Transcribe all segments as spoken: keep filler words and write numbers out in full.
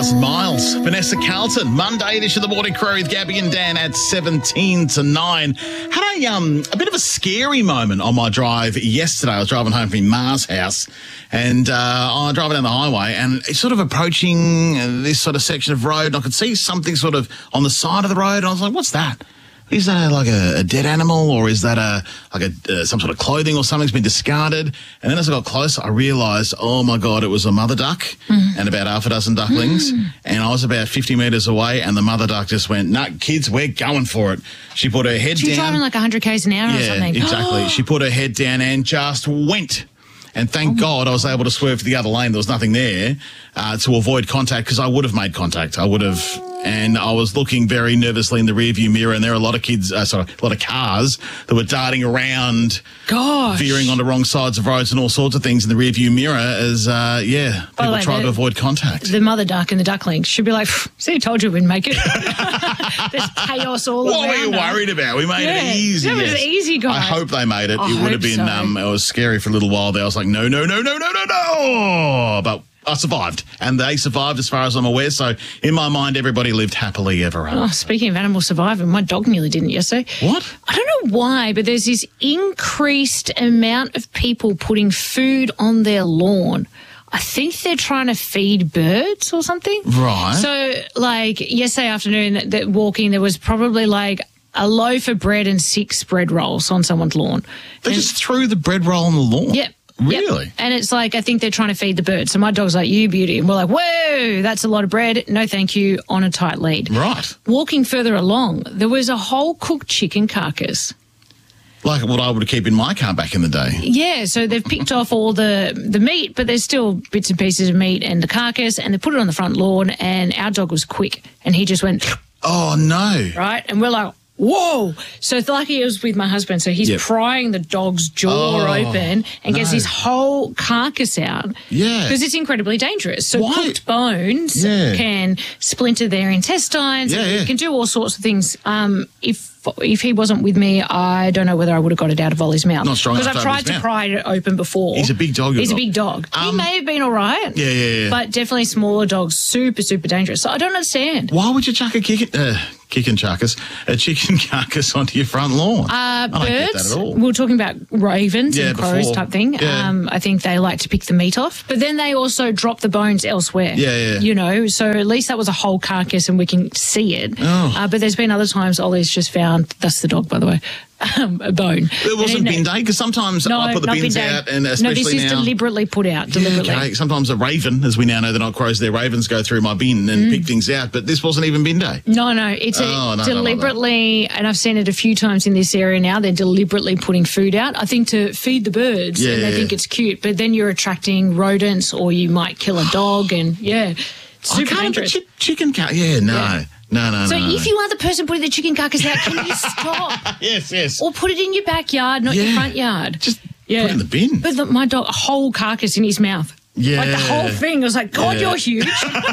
thousand miles. Vanessa Carlton, Monday edition of the Morning Crew with Gabby and Dan at seventeen to nine. Had a, um, a bit of a scary moment on my drive yesterday. I was driving home from Ma's house and uh, I was driving down the highway and it's sort of approaching this sort of section of road and I could see something sort of on the side of the road and I was like, what's that? Is that like a, a dead animal or is that a like a uh, some sort of clothing or something's been discarded? And then as I got closer, I realised, oh, my God, it was a mother duck mm. and about half a dozen ducklings. Mm. And I was about fifty metres away and the mother duck just went, nah, kids, we're going for it. She put her head She's down. She's driving like one hundred kays an hour yeah, or something. Exactly. She put her head down and just went. And thank oh God I was able to swerve to the other lane. There was nothing there uh, to avoid contact because I would have made contact. I would have... And I was looking very nervously in the rearview mirror, and there were a lot of kids, uh, sorry, a lot of cars that were darting around, Gosh. veering on the wrong sides of roads and all sorts of things in the rearview mirror as, uh, yeah, people way, try the, to avoid contact. The mother duck and the ducklings should be like, see, I told you we'd make it. There's chaos all what around. What were you us. worried about? We made yeah. it easy. It was yes. easy, guys. I hope they made it. I it would have been, so. um, it was scary for a little while there. I was like, no, no, no, no, no, no, no. But I survived, and they survived as far as I'm aware. So in my mind, everybody lived happily ever after. Oh, speaking of animals surviving, my dog nearly didn't yesterday. What? I don't know why, but there's this increased amount of people putting food on their lawn. I think they're trying to feed birds or something. Right. So, like, yesterday afternoon, that walking, there was probably like a loaf of bread and six bread rolls on someone's lawn. They and, just threw the bread roll on the lawn? Yep. Really? Yep. And it's like, I think they're trying to feed the birds. So my dog's like, you beauty. And we're like, whoa, that's a lot of bread. No, thank you, on a tight lead. Right. Walking further along, there was a whole cooked chicken carcass. Like what I would keep in my car back in the day. Yeah, so they've picked off all the, the meat, but there's still bits and pieces of meat and the carcass, and they put it on the front lawn, and our dog was quick, and he just went... Oh, no. Right? And we're like... Whoa! So lucky it was with my husband. So he's yep. prying the dog's jaw oh, open and no. gets his whole carcass out. Yeah. Because it's incredibly dangerous. So Why? cooked bones yeah. can splinter their intestines. Yeah, and yeah. it can do all sorts of things. Um, if if he wasn't with me, I don't know whether I would have got it out of Ollie's mouth. Not strong enough Because I've to open tried his to mouth. pry it open before. He's a big dog. He's dog. a big dog. Um, he may have been all right. Yeah, yeah, yeah. But definitely smaller dogs, super, super dangerous. So I don't understand. Why would you chuck a kick uh, kicking carcass, a chicken carcass onto your front lawn? Uh, I don't get birds, that at all. we were talking about ravens Yeah, and crows before. type thing. Yeah. Um, I think they like to pick the meat off. But then they also drop the bones elsewhere. Yeah, yeah. You know, so at least that was a whole carcass and we can see it. Oh. Uh, but there's been other times Ollie's just found, that's the dog, by the way, um, a bone. It wasn't And bin day because sometimes No, I put the not bins bin day. out, and No, especially this is now. deliberately put out, Yeah, deliberately. okay. Sometimes a raven, as we now know they're not crows, they're ravens, go through my bin and Mm. pick things out. But this wasn't even bin day. No, no, it's Oh, a no, I don't like deliberately, and I've seen it a few times in this area now, they're deliberately putting food out, I think to feed the birds, Yeah, and they yeah. think it's cute, but then you're attracting rodents or you might kill a dog, and yeah, I super can't dangerous. Chi- chicken car. Yeah, no. Yeah. No, no, So no. if you are the person putting the chicken carcass out, can you stop? Yes, yes. Or put it in your backyard, not your Yeah. front yard. Just yeah. put it in the bin. But the, my dog, a whole carcass in his mouth. Yeah. Like the whole thing. I was like, God, Yeah. you're huge.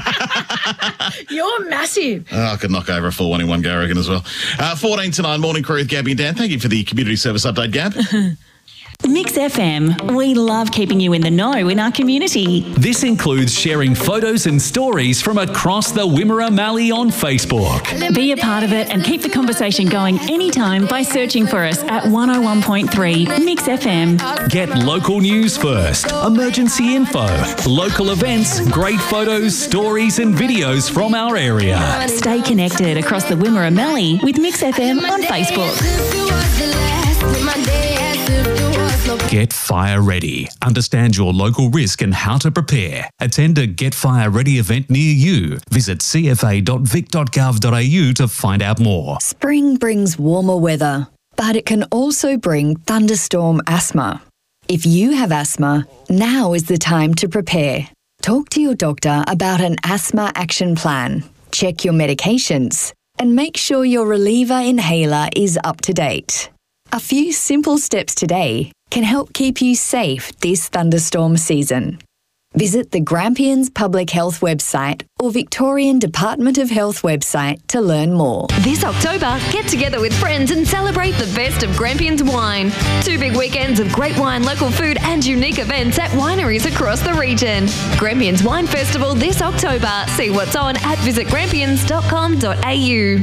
You're massive. Oh, I could knock over a full one in one go, I reckon, as well. Uh, fourteen to nine, Morning Crew with Gabby and Dan. Thank you for the community service update, Gab. Mix F M. We love keeping you in the know in our community. This includes sharing photos and stories from across the Wimmera Mallee on Facebook. Be a part of it and keep the conversation going anytime by searching for us at one oh one point three Mix F M. Get local news first, emergency info, local events, great photos, stories and videos from our area. Stay connected across the Wimmera Mallee with Mix F M on Facebook. Get Fire Ready. Understand your local risk and how to prepare. Attend a Get Fire Ready event near you. Visit c f a dot vic dot gov dot a u to find out more. Spring brings warmer weather, but it can also bring thunderstorm asthma. If you have asthma, now is the time to prepare. Talk to your doctor about an asthma action plan. Check your medications and make sure your reliever inhaler is up to date. A few simple steps today can help keep you safe this thunderstorm season. Visit the Grampians Public Health website or Victorian Department of Health website to learn more. This October, get together with friends and celebrate the best of Grampians wine. Two big weekends of great wine, local food and unique events at wineries across the region. Grampians Wine Festival this October. See what's on at visit grampians dot com dot a u.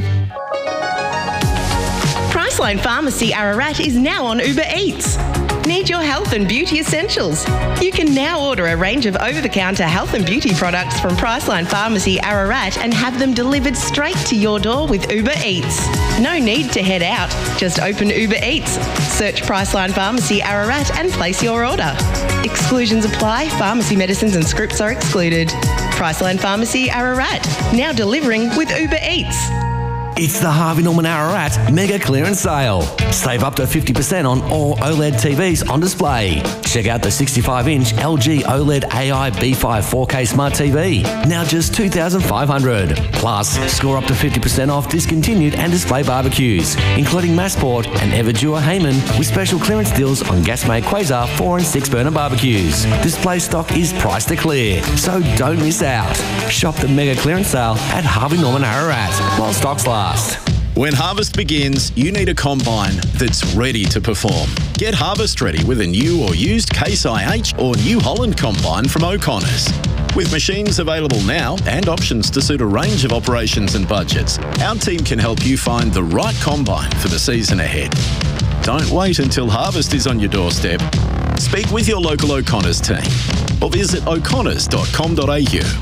Priceline Pharmacy Ararat is now on Uber Eats. Need your health and beauty essentials? You can now order a range of over-the-counter health and beauty products from Priceline Pharmacy Ararat and have them delivered straight to your door with Uber Eats. No need to head out. Just open Uber Eats, search Priceline Pharmacy Ararat and place your order. Exclusions apply. Pharmacy medicines and scripts are excluded. Priceline Pharmacy Ararat, now delivering with Uber Eats. It's the Harvey Norman Ararat Mega Clearance Sale. Save up to fifty percent on all OLED T Vs on display. Check out the sixty-five inch L G OLED A I B five four K Smart T V, now just two thousand five hundred dollars. Plus, score up to fifty percent off discontinued and display barbecues, including Massport and Everdure Hayman, with special clearance deals on Gasmate Quasar four and six burner barbecues. Display stock is priced to clear, so don't miss out. Shop the Mega Clearance Sale at Harvey Norman Ararat while stocks last. When harvest begins, you need a combine that's ready to perform. Get harvest ready with a new or used Case I H or New Holland combine from O'Connor's. With machines available now and options to suit a range of operations and budgets, our team can help you find the right combine for the season ahead. Don't wait until harvest is on your doorstep. Speak with your local O'Connor's team or visit o'connors dot com dot a u.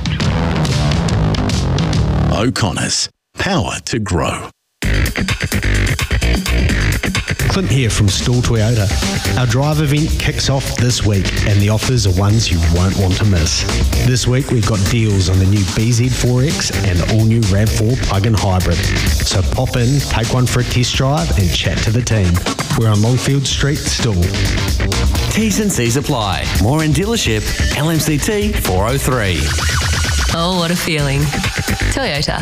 O'Connor's. Power to grow. Clint here from Stall Toyota. Our drive event kicks off this week and the offers are ones you won't want to miss. This week we've got deals on the new B Z four X and all new RAV four plug-in hybrid. So pop in, take one for a test drive and chat to the team. We're on Longfield Street, Stall. T's and C's apply. More in dealership, L M C T four oh three. Oh, what a feeling. Toyota.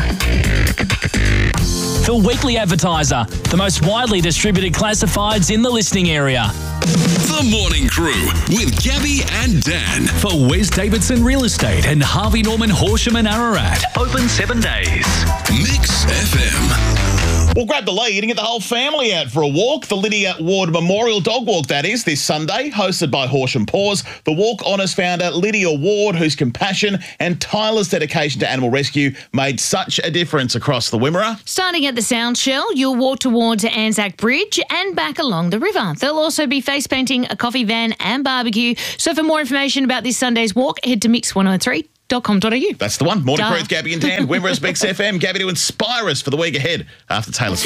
The Weekly Advertiser, the most widely distributed classifieds in the listening area. The Morning Crew with Gabby and Dan. For Wes Davidson Real Estate and Harvey Norman Horsham and Ararat. Open seven days. Mix F M. We'll grab the lead and get the whole family out for a walk. The Lydia Ward Memorial Dog Walk, that is, this Sunday, hosted by Horsham Paws. The walk honours founder Lydia Ward, whose compassion and tireless dedication to animal rescue made such a difference across the Wimmera. Starting at the Sound Shell, you'll walk towards Anzac Bridge and back along the river. There'll also be face painting, a coffee van and barbecue. So for more information about this Sunday's walk, head to mix one oh three dot com dot a u. That's the one. Morning Duh. Crew with Gabby and Dan. Wimmera's Mix F M. Gabby to inspire us for the week ahead after Taylor Swift.